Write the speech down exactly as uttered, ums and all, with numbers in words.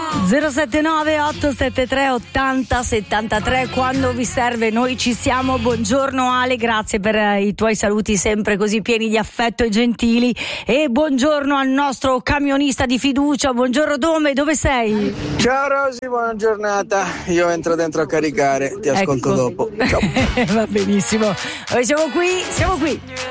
zero sette nove otto sette tre ottanta settantatré, quando vi serve noi ci siamo. Buongiorno Ale, grazie per i tuoi saluti sempre così pieni di affetto e gentili, e buongiorno al nostro camionista di fiducia. Buongiorno Dome, dove sei? Ciao Rosy, buona giornata, io entro dentro a caricare, ti ascolto ecco. dopo. Ciao. Va benissimo, noi siamo qui, siamo qui.